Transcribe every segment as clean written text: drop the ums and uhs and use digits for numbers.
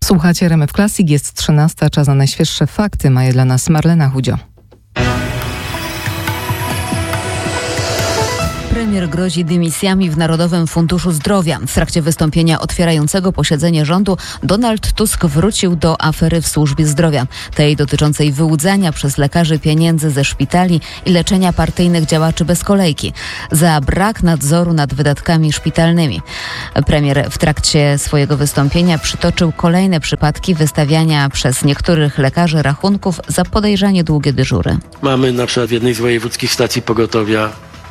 Słuchacie RMF Classic, jest 13, czas na najświeższe fakty. Ma je dla nas Marlena Chudzio. Premier grozi dymisjami w Narodowym Funduszu Zdrowia. W trakcie wystąpienia otwierającego posiedzenie rządu Donald Tusk wrócił do afery w służbie zdrowia, tej dotyczącej wyłudzania przez lekarzy pieniędzy ze szpitali i leczenia partyjnych działaczy bez kolejki za brak nadzoru nad wydatkami szpitalnymi. Premier w trakcie swojego wystąpienia przytoczył kolejne przypadki wystawiania przez niektórych lekarzy rachunków za podejrzanie długie dyżury. Mamy na przykład w jednej z wojewódzkich stacji pogotowia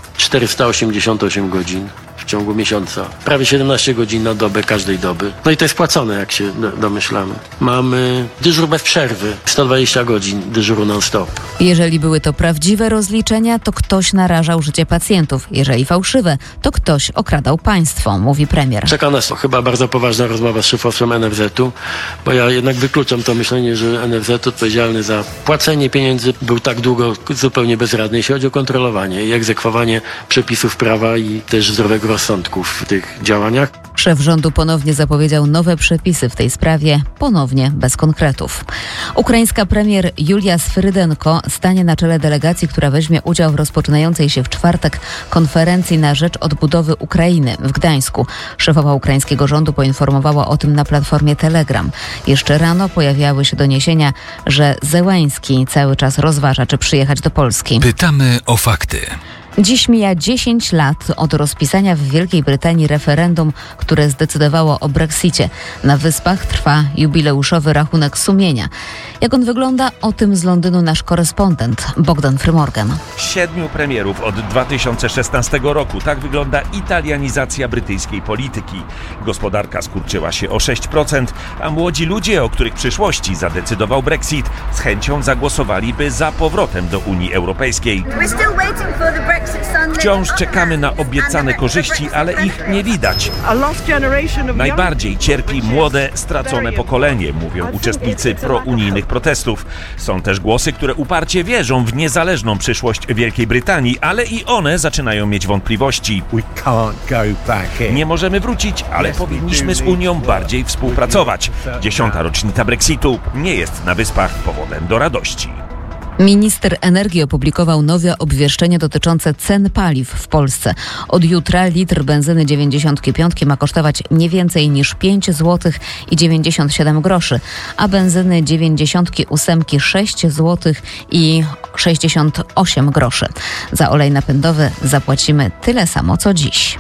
488 godzin w ciągu miesiąca. Prawie 17 godzin na dobę każdej doby. No i to jest płacone, jak się domyślamy. Mamy dyżur bez przerwy. 120 godzin dyżuru non-stop. Jeżeli były to prawdziwe rozliczenia, to ktoś narażał życie pacjentów. Jeżeli fałszywe, to ktoś okradał państwo, mówi premier. Czeka nas chyba bardzo poważna rozmowa z szefostwem NFZ-u, bo ja jednak wykluczam to myślenie, że NFZ odpowiedzialny za płacenie pieniędzy był tak długo zupełnie bezradny, jeśli chodzi o kontrolowanie i egzekwowanie przepisów prawa i też zdrowego rozsądku w tych działaniach. Szef rządu ponownie zapowiedział nowe przepisy w tej sprawie, ponownie bez konkretów. Ukraińska premier Julia Sfrydenko stanie na czele delegacji, która weźmie udział w rozpoczynającej się w czwartek konferencji na rzecz odbudowy Ukrainy w Gdańsku. Szefowa ukraińskiego rządu poinformowała o tym na platformie Telegram. Jeszcze rano pojawiały się doniesienia, że Zełański cały czas rozważa, czy przyjechać do Polski. Pytamy o fakty. Dziś mija 10 lat od rozpisania w Wielkiej Brytanii referendum, które zdecydowało o Brexicie. Na Wyspach trwa jubileuszowy rachunek sumienia. Jak on wygląda? O tym z Londynu nasz korespondent Bogdan Frymorgan. 7 premierów od 2016 roku. Tak wygląda italianizacja brytyjskiej polityki. Gospodarka skurczyła się o 6%, a młodzi ludzie, o których przyszłości zadecydował Brexit, z chęcią zagłosowaliby za powrotem do Unii Europejskiej. Wciąż czekamy na obiecane korzyści, ale ich nie widać. Najbardziej cierpi młode, stracone pokolenie, mówią uczestnicy prounijnych protestów. Są też głosy, które uparcie wierzą w niezależną przyszłość Wielkiej Brytanii, ale i one zaczynają mieć wątpliwości. Nie możemy wrócić, ale powinniśmy z Unią bardziej współpracować. 10. rocznica Brexitu nie jest na Wyspach powodem do radości. Minister energii opublikował nowe obwieszczenie dotyczące cen paliw w Polsce. Od jutra litr benzyny 95 ma kosztować nie więcej niż 5 zł i 97 groszy, a benzyny 98 6 zł i 68 groszy. Za olej napędowy zapłacimy tyle samo co dziś.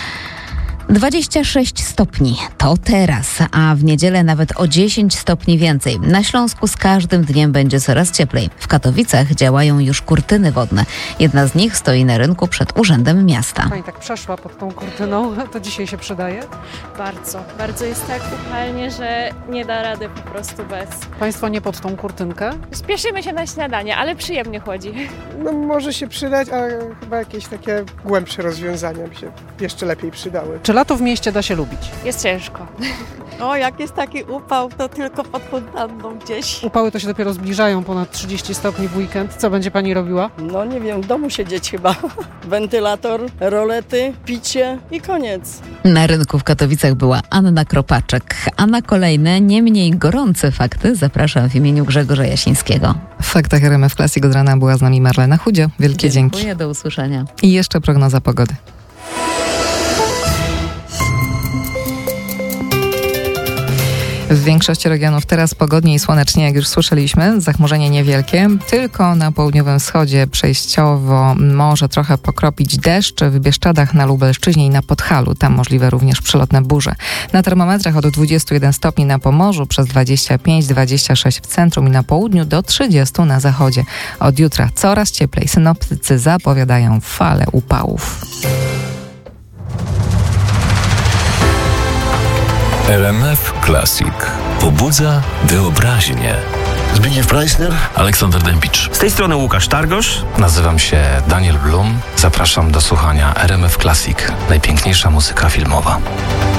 26 stopni to teraz, a w niedzielę nawet o 10 stopni więcej. Na Śląsku z każdym dniem będzie coraz cieplej. W Katowicach działają już kurtyny wodne. Jedna z nich stoi na rynku przed Urzędem Miasta. Pani tak przeszła pod tą kurtyną, to dzisiaj się przydaje? Bardzo jest tak upalnie, że nie da rady po prostu bez. Państwo nie pod tą kurtynkę? Spieszymy się na śniadanie, ale przyjemnie chłodzi. No może się przydać, ale chyba jakieś takie głębsze rozwiązania by się jeszcze lepiej przydały. Czy lato w mieście da się lubić? Jest ciężko. O, jak jest taki upał, to tylko pod fontanną gdzieś. Upały to się dopiero zbliżają, ponad 30 stopni w weekend. Co będzie pani robiła? No nie wiem, w domu siedzieć chyba. Wentylator, rolety, picie i koniec. Na rynku w Katowicach była Anna Kropaczek. A na kolejne, nie mniej gorące fakty zapraszam w imieniu Grzegorza Jasińskiego. W faktach RMF Classic od rana była z nami Marlena Chudzio. Wielkie dzięki. Dziękuję, do usłyszenia. I jeszcze prognoza pogody. W większości regionów teraz pogodnie i słonecznie, jak już słyszeliśmy, zachmurzenie niewielkie. Tylko na południowym wschodzie przejściowo może trochę pokropić deszcz w Bieszczadach, na Lubelszczyźnie i na Podhalu. Tam możliwe również przelotne burze. Na termometrach od 21 stopni na Pomorzu, przez 25-26 w centrum i na południu, do 30 na zachodzie. Od jutra coraz cieplej. Synoptycy zapowiadają falę upałów. RMF Classic pobudza wyobraźnię. Zbigniew Preissner, Aleksander Dębicz. Z tej strony Łukasz Targosz. Nazywam się Daniel Blum. Zapraszam do słuchania RMF Classic. Najpiękniejsza muzyka filmowa.